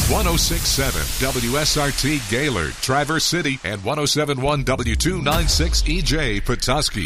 106.7 WSRT Gaylord, Traverse City, and 107.1 W296 EJ Petoskey.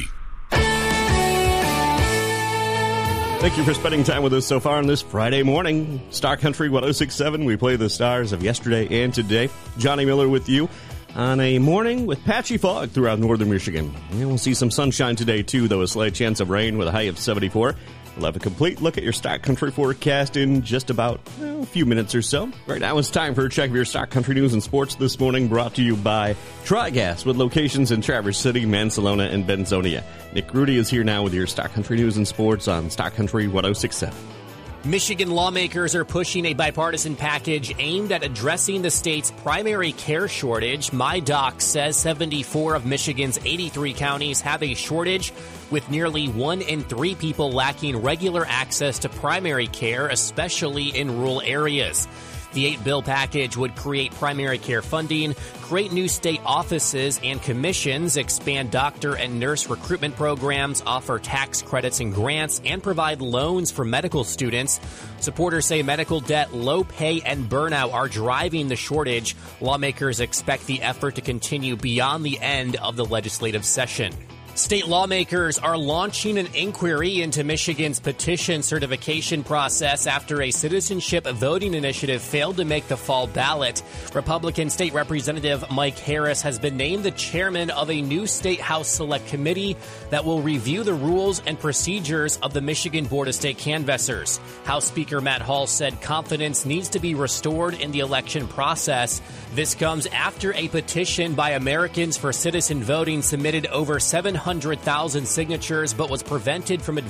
Thank you for spending time with us so far on this Friday morning. Star Country 106.7, we play the stars of yesterday and today. Johnny Miller with you on a morning with patchy fog throughout northern Michigan. And we'll see some sunshine today, too, though a slight chance of rain with a high of 74. We'll have a complete look at your Stock Country forecast in just about a few minutes or so. Right now it's time for a check of your Stock Country news and sports this morning, brought to you by Tri-Gas, with locations in Traverse City, Mansalona, and Benzonia. Nick Rudy is here now with your Stock Country news and sports on Stock Country 106.7. Michigan lawmakers are pushing a bipartisan package aimed at addressing the state's primary care shortage. MyDoc says 74 of Michigan's 83 counties have a shortage, with nearly 1 in 3 people lacking regular access to primary care, especially in rural areas. The 8-bill package would create primary care funding, create new state offices and commissions, expand doctor and nurse recruitment programs, offer tax credits and grants, and provide loans for medical students. Supporters say medical debt, low pay, and burnout are driving the shortage. Lawmakers expect the effort to continue beyond the end of the legislative session. State lawmakers are launching an inquiry into Michigan's petition certification process after a citizenship voting initiative failed to make the fall ballot. Republican State Representative Mike Harris has been named the chairman of a new State House Select Committee that will review the rules and procedures of the Michigan Board of State Canvassers. House Speaker Matt Hall said confidence needs to be restored in the election process. This comes after a petition by Americans for Citizen Voting submitted over 700,000 signatures but was prevented from